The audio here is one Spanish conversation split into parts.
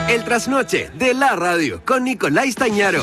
El trasnoche de la radio con Nicolás Stañaro.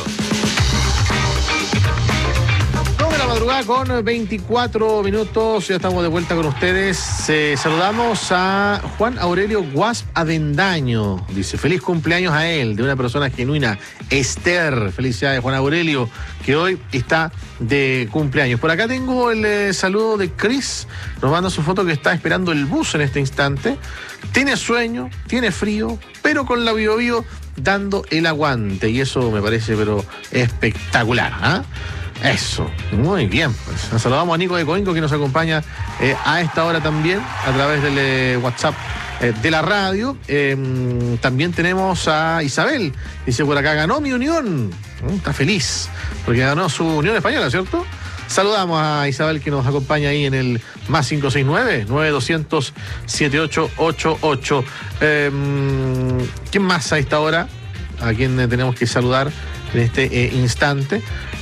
De la madrugada con 24 minutos, ya estamos de vuelta con ustedes. Saludamos a Juan Aurelio Guasp Avendaño. Dice, feliz cumpleaños a él, de una persona genuina, Esther. Felicidades, Juan Aurelio, que hoy está de cumpleaños. Por acá tengo el saludo de Chris. Nos manda su foto que está esperando el bus en este instante. Tiene sueño, tiene frío, pero con la Bio Bio dando el aguante. Y eso me parece, pero espectacular, ¿ah? Eso, muy bien, pues. Nos saludamos a Nico de Coinco, que nos acompaña a esta hora también a través del WhatsApp de la radio. También tenemos a Isabel, dice por acá, ganó mi Unión. Está feliz porque ganó su Unión Española, ¿cierto? Saludamos a Isabel, que nos acompaña ahí en el más 569-9200-7888. ¿Quién más a esta hora? ¿A quién tenemos que saludar en este instante?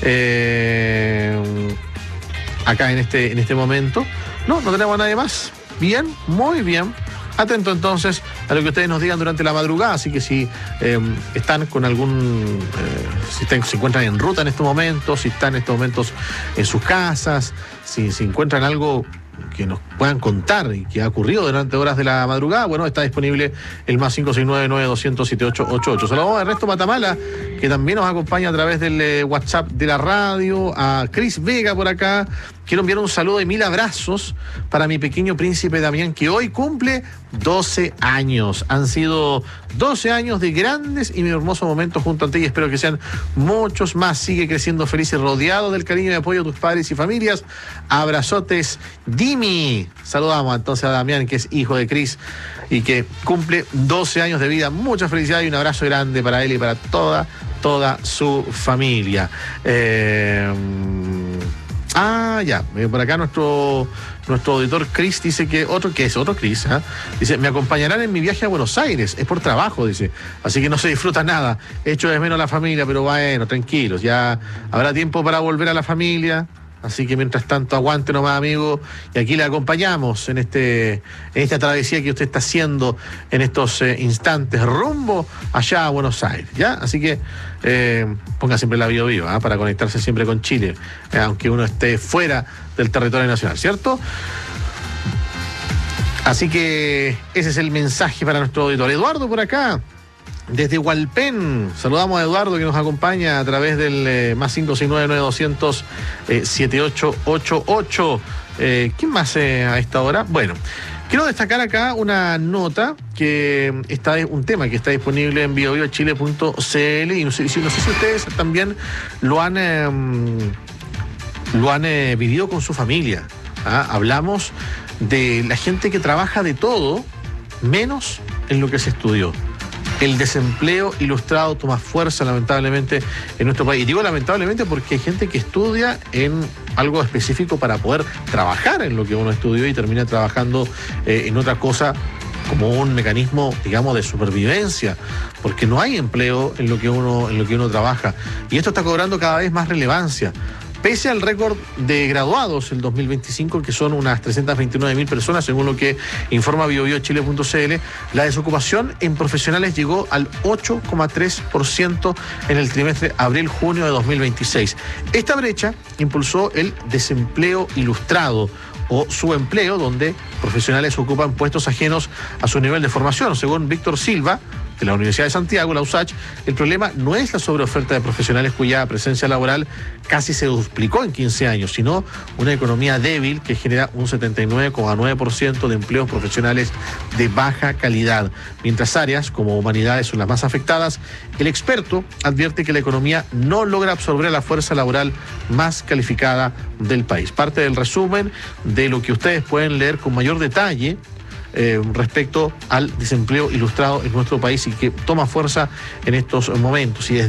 Acá en este momento. No tenemos a nadie más. Bien, muy bien. Atento entonces a lo que ustedes nos digan durante la madrugada, así que si están con algún, si se encuentran en ruta en estos momentos, si están en estos momentos en sus casas, si encuentran algo que nos puedan contar y que ha ocurrido durante horas de la madrugada, bueno, está disponible el más 569-9200-7888. Saludamos a Ernesto Matamala, que también nos acompaña a través del WhatsApp de la radio, a Cris Vega por acá. Quiero enviar un saludo y 1000 abrazos para mi pequeño príncipe Damián, que hoy cumple 12 años. Han sido 12 años de grandes y hermosos momentos junto a ti, y espero que sean muchos más. Sigue creciendo feliz y rodeado del cariño y apoyo de tus padres y familias. Abrazotes, Dimi. Saludamos entonces a Damián, que es hijo de Cris y que cumple 12 años de vida. Mucha felicidad y un abrazo grande para él y para toda su familia. Por acá nuestro auditor Chris dice que otro Chris, ¿eh? Dice, me acompañarán en mi viaje a Buenos Aires, es por trabajo, dice, así que no se disfruta nada, echo de menos a la familia, pero bueno, tranquilos, ya habrá tiempo para volver a la familia, así que mientras tanto aguante nomás, amigo, y aquí le acompañamos en esta travesía que usted está haciendo en estos instantes rumbo allá a Buenos Aires, ¿ya? Así que ponga siempre la Bio Bio, para conectarse siempre con Chile, aunque uno esté fuera del territorio nacional, ¿cierto? Así que ese es el mensaje para nuestro auditor. Eduardo por acá, desde Hualpén. Saludamos a Eduardo, que nos acompaña a través del más 569-9200-7888. ¿Quién más a esta hora? Bueno, quiero destacar acá una nota un tema que está disponible en biobiochile.cl, y no sé si ustedes también lo han vivido con su familia. Hablamos de la gente que trabaja de todo menos en lo que se estudió. El desempleo ilustrado toma fuerza, lamentablemente, en nuestro país. Y digo lamentablemente porque hay gente que estudia en algo específico para poder trabajar en lo que uno estudió y termina trabajando en otra cosa como un mecanismo, digamos, de supervivencia, porque no hay empleo en lo que uno trabaja. Y esto está cobrando cada vez más relevancia. Pese al récord de graduados el 2025, que son unas 329.000 personas, según lo que informa biobiochile.cl, la desocupación en profesionales llegó al 8,3% en el trimestre abril-junio de 2026. Esta brecha impulsó el desempleo ilustrado o subempleo, donde profesionales ocupan puestos ajenos a su nivel de formación. Según Víctor Silva, de la Universidad de Santiago, la USACH, el problema no es la sobreoferta de profesionales cuya presencia laboral casi se duplicó en 15 años, sino una economía débil que genera un 79,9% de empleos profesionales de baja calidad. Mientras áreas como humanidades son las más afectadas, el experto advierte que la economía no logra absorber a la fuerza laboral más calificada del país. Parte del resumen de lo que ustedes pueden leer con mayor detalle respecto al desempleo ilustrado en nuestro país y que toma fuerza en estos momentos. Y